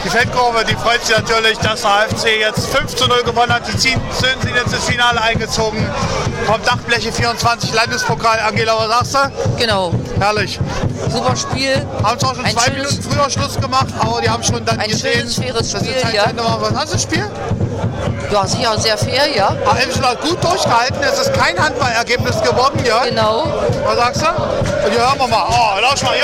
Die Fankurve, die freut sich natürlich, dass der HFC jetzt 5:0 gewonnen hat. Die sind jetzt ins Finale eingezogen. Vom Dachbleche 24 Landespokal. Angela, was sagst du? Genau. Herrlich. Super Spiel. Haben zwar schon 2 Minuten früher Schluss gemacht, aber die haben schon dann gesehen, schönes, faires dass die Spiel, Zeit ja. zu Ende war. Was hast du das Spiel? Ja, sicher, sehr fair, ja. Emsland hat gut durchgehalten. Es ist kein Handballergebnis geworden, ja? Genau. Was sagst du? Und hier hören wir mal. Oh, lausch mal hier.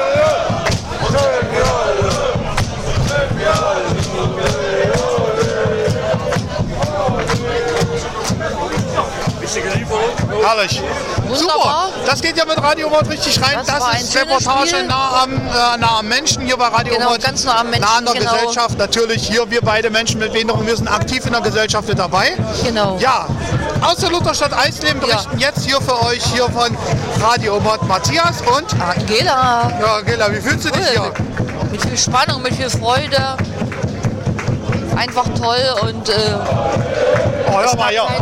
Herrlich. Wunderbar. Super. Das geht ja mit Radio Mord richtig rein. Das ist war ein schönes Reportage Spiel. nah am Menschen hier bei Radio Genau, Mord. ganz nah am Menschen, Nah an der genau. Gesellschaft. Natürlich hier, wir beide Menschen mit Behinderung, wir sind aktiv in der Gesellschaft mit dabei. Genau. Ja, aus der Lutherstadt Eisleben berichten jetzt hier für euch hier von Radio Mord Matthias und Angela. Ja, Angela, wie fühlst du dich hier? Mit viel Spannung, mit viel Freude. Einfach toll und Oh, hör mal, ja.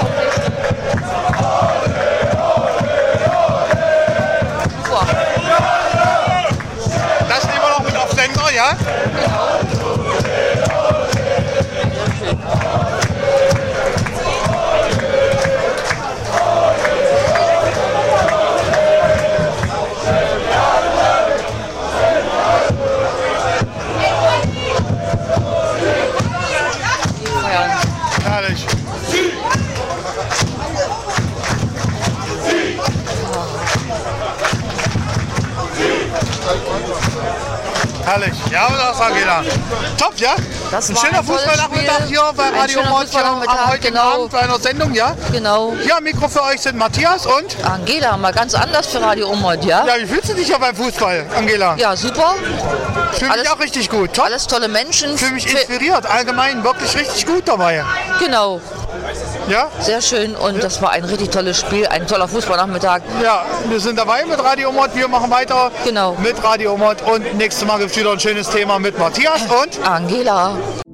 Super. Das nehmen wir noch mit auf Sender, ja? Herrlich. Herrlich. Ja, was sagst du, Angela? Top, ja? Das Ein war schöner ein tolles Fußballnachmittag Spiel. hier bei Ein Radio schöner Mord hier am Fußballnachmittag, heutigen genau. Abend bei einer Sendung, ja? Genau. Hier am Mikro für euch sind Matthias und? Angela, mal ganz anders für Radio Umwelt, ja? Ja, wie fühlst du dich ja beim Fußball, Angela? Ja, super. Fühle mich alles- auch richtig gut. Top. Alles tolle Menschen. Fühle mich inspiriert, allgemein wirklich richtig gut dabei. Genau, Ja? sehr schön und das war ein richtig tolles Spiel, ein toller Fußballnachmittag. Ja, wir sind dabei mit Radio Mord. Wir machen weiter Genau. mit Radio Mord und nächstes Mal gibt es wieder ein schönes Thema mit Matthias und? Angela.